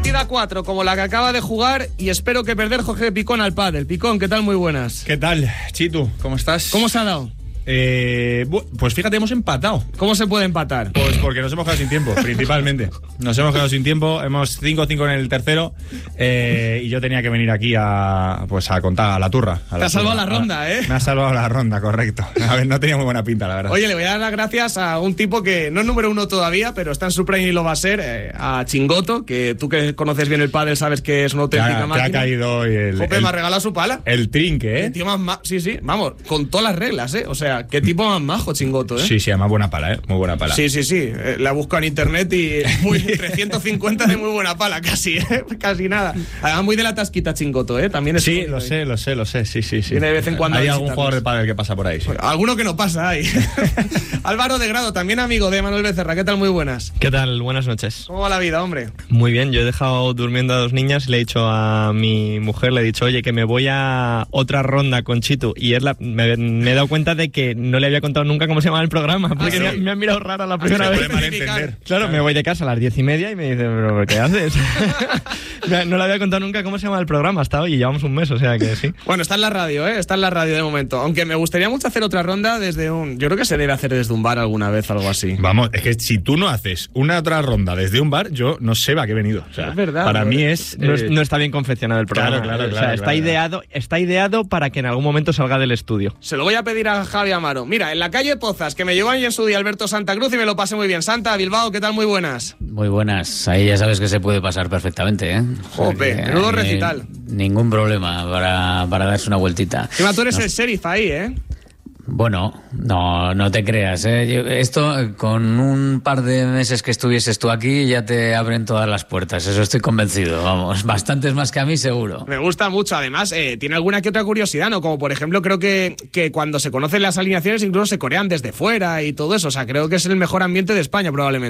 partida 4, como la que acaba de jugar, y espero que perder Jorge Picón al pádel. Picón, ¿qué tal? Muy buenas. ¿Qué tal, Chitu? ¿Cómo estás? ¿Cómo se ha dado? Pues fíjate, hemos empatado. ¿Cómo se puede empatar? Pues porque nos hemos quedado sin tiempo, principalmente. Nos hemos quedado sin tiempo, hemos 5-5 en el tercero, y yo tenía que venir aquí a contar a la turra. Te ha salvado la ronda, ¿eh? Me ha salvado la ronda, correcto. A ver, no tenía muy buena pinta, la verdad. Oye, le voy a dar las gracias a un tipo que no es número 1 todavía, pero está en su prime y lo va a ser, a Chingoto, que tú que conoces bien el pádel sabes que es una auténtica máquina. Te ha caído hoy Jope, me ha regalado su pala. El trinque, ¿eh? El tío sí, vamos, con todas las reglas, ¿eh? O sea, qué tipo más majo, Chingoto, ¿eh? Sí, además buena pala, ¿eh? Muy buena pala. Sí. La busco en internet y 350 de muy buena pala, casi, ¿eh? Casi nada. Además, muy de la tasquita Chingoto, ¿eh? También es. Sí, lo sé, sí. Viene de vez en cuando. Hay algún jugador de pádel que pasa por ahí, sí. Bueno, alguno que no pasa ahí. Álvaro de Grado, también amigo de Manuel Becerra. ¿Qué tal? Muy buenas. ¿Qué tal? Buenas noches. ¿Cómo va la vida, hombre? Muy bien, yo he dejado durmiendo a 2 niñas y le he dicho a mi mujer, le he dicho, oye, que me voy a otra ronda con Chitu. Y me he dado cuenta de que no le había contado nunca cómo se llamaba el programa, porque ¿sí? me ha mirado rara la primera vez. Claro, me voy de casa a las 10:30 y me dice, ¿pero qué haces? No le había contado nunca cómo se llama el programa hasta hoy y llevamos un mes, o sea que sí. Bueno, está en la radio, está en la radio de momento. Aunque me gustaría mucho hacer otra ronda yo creo que se debe hacer desde un bar alguna vez, algo así. Vamos, es que si tú no haces una otra ronda desde un bar, yo no sé a qué he venido. O sea, es verdad. Para mí es... No está bien confeccionado el programa. Claro. O sea, está ideado para que en algún momento salga del estudio. Se lo voy a pedir a Javi Amaro. Mira, en la calle Pozas, que me llevó ahí en su día Alberto Santa Cruz y me lo pasé muy bien. Santa, Bilbao, ¿qué tal? Muy buenas. Muy buenas. Ahí ya sabes que se puede pasar perfectamente, ¿eh? Jope, menudo recital. Ningún problema para darse una vueltita. Encima tú eres el sheriff ahí, ¿eh? Bueno, no te creas, ¿eh? Esto, con un par de meses que estuvieses tú aquí, ya te abren todas las puertas. Eso estoy convencido, vamos. Bastantes más que a mí, seguro. Me gusta mucho. Además, tiene alguna que otra curiosidad, ¿no? Como, por ejemplo, creo que cuando se conocen las alineaciones incluso se corean desde fuera y todo eso. O sea, creo que es el mejor ambiente de España, probablemente.